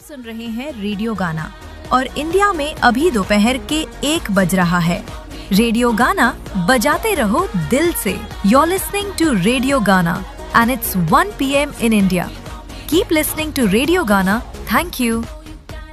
सुन रहे हैं रेडियो गाना और इंडिया में अभी दोपहर के 1 बज रहा है। रेडियो गाना बजाते रहो दिल से। You're listening to Radio Gana and it's 1 PM in India. Keep listening to Radio Gana. Thank you.